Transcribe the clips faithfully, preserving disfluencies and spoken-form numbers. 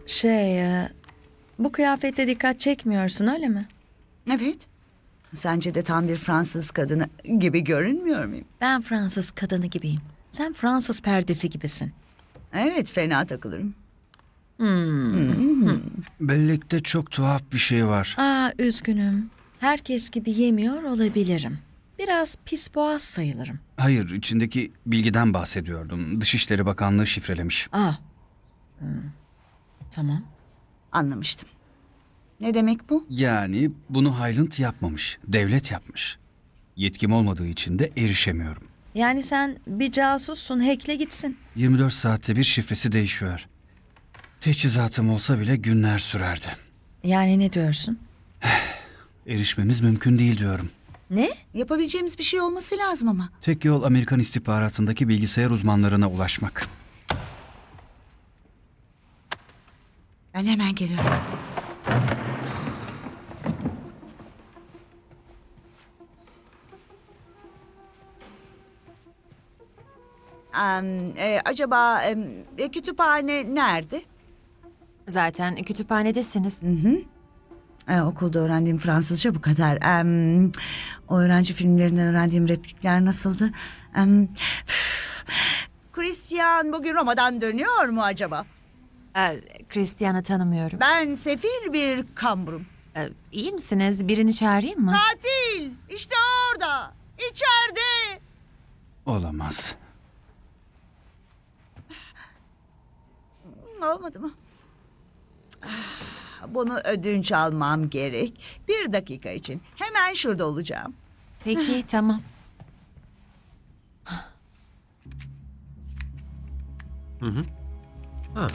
Şey, e, bu kıyafette dikkat çekmiyorsun öyle mi? Evet. Sence de tam bir Fransız kadını gibi görünmüyor muyum? Ben Fransız kadını gibiyim. Sen Fransız perdesi gibisin. Evet, fena takılırım. Bellekte çok tuhaf bir şey var. Aa, üzgünüm. Herkes gibi yemiyor olabilirim. Biraz pis boğaz sayılırım. Hayır, içindeki bilgiden bahsediyordum. Dışişleri Bakanlığı şifrelemiş. Aa. Hmm. Tamam. Anlamıştım. Ne demek bu? Yani bunu Hyland yapmamış, devlet yapmış. Yetkim olmadığı için de erişemiyorum. Yani sen bir casussun, hackle gitsin. yirmi dört saatte bir şifresi değişiyor. Teçhizatım olsa bile günler sürerdi. Yani ne diyorsun? Erişmemiz mümkün değil diyorum. Ne? Yapabileceğimiz bir şey olması lazım ama. Tek yol Amerikan istihbaratındaki bilgisayar uzmanlarına ulaşmak. Ben hemen geliyorum. Em, e, acaba em, e, kütüphane nerede? Zaten kütüphanedesiniz. E, okulda öğrendiğim Fransızca bu kadar. Em, o öğrenci filmlerinden öğrendiğim replikler nasıldı? Em, Christian bugün Roma'dan dönüyor mu acaba? Ee, Christian'ı tanımıyorum. Ben sefil bir kamburum. Ee, iyi misiniz? Birini çağırayım mı? Katil! İşte orada! İçeride! Olamaz. Olmadı mı? Ah, bunu ödünç almam gerek. Bir dakika için. Hemen şurada olacağım. Peki, tamam. Ha.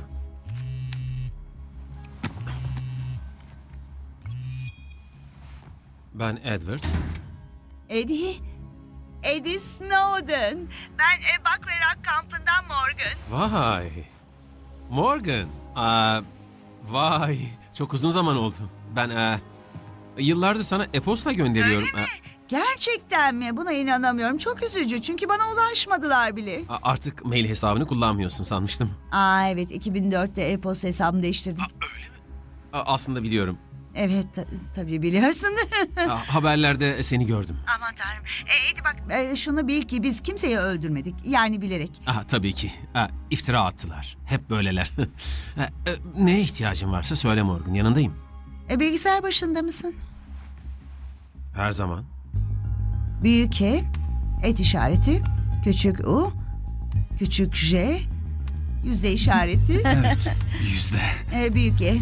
Ben Edward. Eddie. Eddie Snowden. Ben e, Buckrerock kampından Morgan. Vay. Morgan. Aa, vay. Çok uzun zaman oldu. Ben e, yıllardır sana e-posta gönderiyorum. Öyle mi? Gerçekten mi? Buna inanamıyorum. Çok üzücü çünkü bana ulaşmadılar bile. E, artık mail hesabını kullanmıyorsun sanmıştım. Aa evet, iki bin dörtte e-posta hesabımı değiştirdim. A, aslında biliyorum. Evet ta- tabii biliyorsun. A, haberlerde seni gördüm. Aman tanrım. E, Eddie bak e, şunu bil ki biz kimseyi öldürmedik. Yani bilerek. Aha, tabii ki. Ha, iftira attılar. Hep böyleler. Ha, e, neye ihtiyacın varsa söyle Morgan. Yanındayım. E, bilgisayar başında mısın? Her zaman. Büyük E, et işareti, küçük U, küçük J, yüzde işareti, Evet, yüzde. e, büyük E.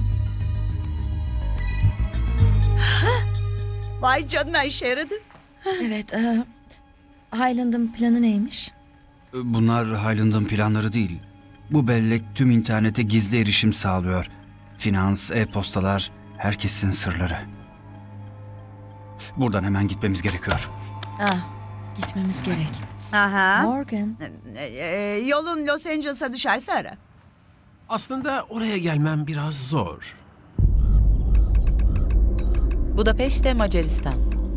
Vay canına, işe yaradı. Evet, e, Highland'ın planı neymiş? Bunlar Hyland'ın planları değil. Bu bellek tüm internete gizli erişim sağlıyor. Finans, e-postalar, herkesin sırları. Buradan hemen gitmemiz gerekiyor. Ah, gitmemiz gerek. Aha. Morgan, E, e, yolun Los Angeles'a düşerse ara. Aslında oraya gelmem biraz zor. Budapeşte, Macaristan.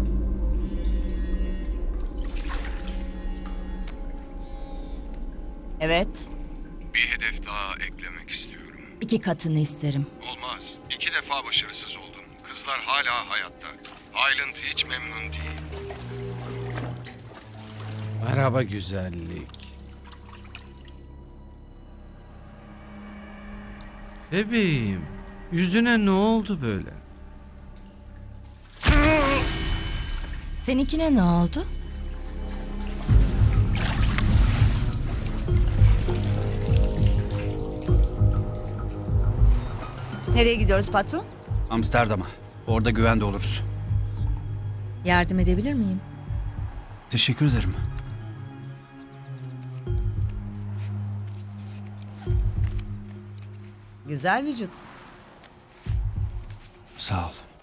Evet. Bir hedef daha eklemek istiyorum. İki katını isterim. Olmaz. İki defa başarısız oldun. Kızlar hala hayatta. Hyland hiç memnun değil. Merhaba güzellik. Bebeğim, yüzüne ne oldu böyle? Seninkine ne oldu? Nereye gidiyoruz patron? Amsterdam'a. Orada güvende oluruz. yardım edebilir miyim? Teşekkür ederim. Güzel vücut. Sağ ol.